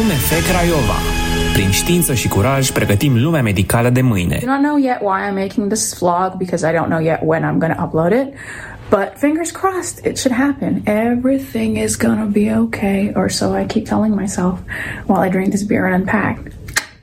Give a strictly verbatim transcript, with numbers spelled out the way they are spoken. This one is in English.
M F Craiova. Prin știință și curaj pregătim lumea medicală de mâine. I don't know yet why I'm making this vlog because I don't know yet when I'm going to upload it. But fingers crossed, it should happen. Everything is gonna be okay, or so I keep telling myself while I drink this beer and unpack.